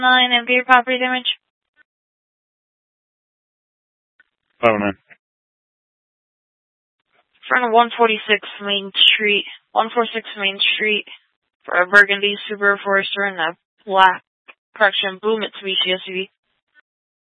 9 and your property damage. 509. Front of 146 Main Street. 146 Main Street for a burgundy Subaru Forester and a blue Mitsubishi SUV.